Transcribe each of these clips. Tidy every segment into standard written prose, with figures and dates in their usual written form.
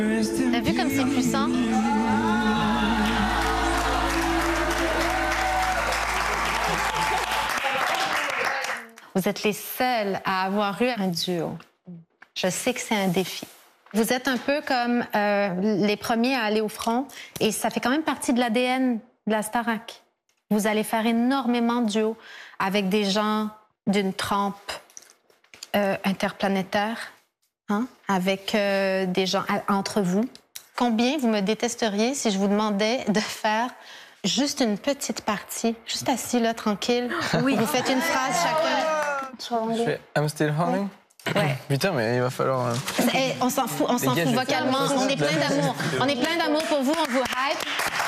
T'as vu comme c'est puissant? Vous êtes les seuls à avoir eu un duo. Je sais que c'est un défi. Vous êtes un peu comme les premiers à aller au front et ça fait quand même partie de l'ADN de la Starac. Vous allez faire énormément de duos avec des gens d'une trempe interplanétaire, hein? Avec des gens entre vous. Combien vous me détesteriez si je vous demandais de faire juste une petite partie, juste assis là, tranquille, oui. Vous faites une phrase chacun. Je fais I'm still horny. Ouais. Putain, mais il va falloir... Hey, on s'en fout vocalement. On est plein d'amour. On est plein d'amour pour vous, on vous hype.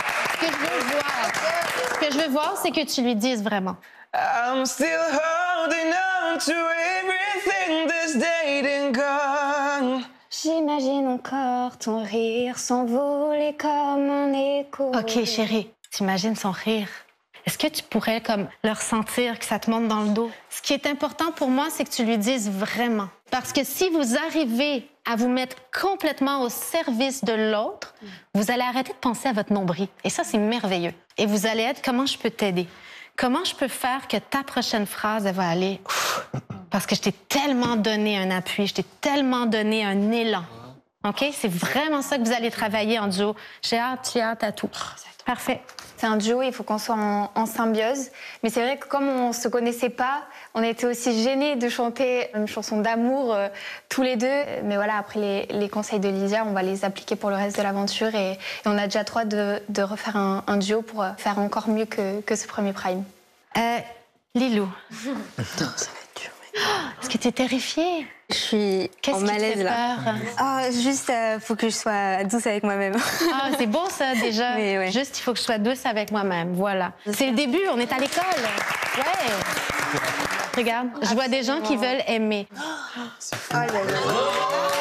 Ce que je veux voir, c'est que tu lui dises vraiment. I'm still holding on to everything this dating gone. J'imagine encore ton rire s'envoler comme un écho. OK, chérie, t'imagines son rire. Est-ce que tu pourrais comme le ressentir, que ça te monte dans le dos? Ce qui est important pour moi, c'est que tu lui dises vraiment. Parce que si vous arrivez à vous mettre complètement au service de l'autre, vous allez arrêter de penser à votre nombril. Et ça, c'est merveilleux. Et vous allez être « Comment je peux t'aider? Comment je peux faire que ta prochaine phrase, elle va aller... » Parce que je t'ai tellement donné un appui, je t'ai tellement donné un élan. OK? C'est vraiment ça que vous allez travailler en duo. J'ai hâte, tu as hâte à tout. Parfait. C'est un duo, il faut qu'on soit en symbiose. Mais c'est vrai que comme on ne se connaissait pas, on était aussi gênés de chanter une chanson d'amour tous les deux. Mais voilà, après les conseils de Lydia, on va les appliquer pour le reste de l'aventure. Et on a déjà trop hâte de refaire un duo pour faire encore mieux que ce premier Prime. Lilou. Attends, ça va être dur. Est-ce que tu es terrifiée? Je suis en malaise là. Oh, juste, faut que je sois douce avec moi-même. Ah, c'est beau ça déjà. Oui, ouais. Juste, il faut que je sois douce avec moi-même. Voilà. C'est le début, on est à l'école. Ouais. Regarde, je vois des gens qui veulent aimer. Oh là là.